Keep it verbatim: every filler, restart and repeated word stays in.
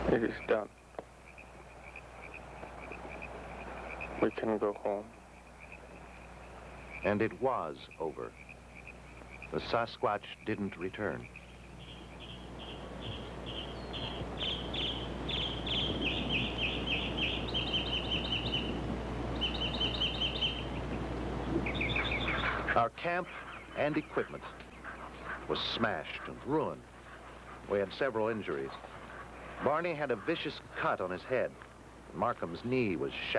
It is done. We can go home. And it was over. The Sasquatch didn't return. Our camp and equipment was smashed and ruined. We had several injuries. Barney had a vicious cut on his head. Markham's knee was shattered.